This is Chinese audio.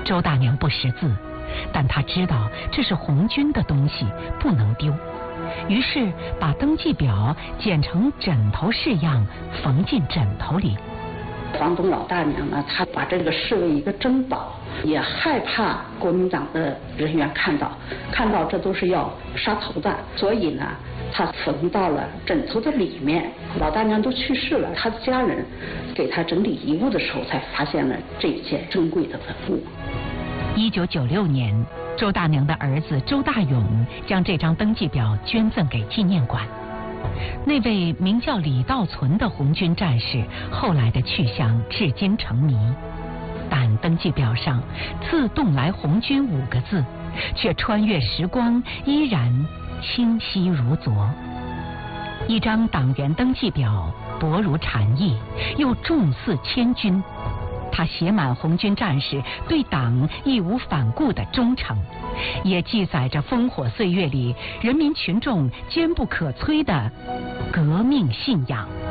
周大娘不识字，但她知道这是红军的东西，不能丢，于是把登记表剪成枕头式样，缝进枕头里。 房东老大娘呢，她把这个视为一个珍宝，也害怕国民党的人员看到这都是要杀头的，所以呢，她缝到了枕头的里面。老大娘都去世了，她的家人给她整理遗物的时候，才发现了这件珍贵的文物。 1996年，周大娘的儿子周大勇将这张登记表捐赠给纪念馆。那位名叫李道存的红军战士后来的去向至今成谜，但登记表上自动来红军5个字却穿越时光依然清晰如昨。一张党员登记表薄如蝉翼，又重似千钧，它写满红军战士对党义无反顾的忠诚，也记载着烽火岁月里人民群众坚不可摧的革命信仰。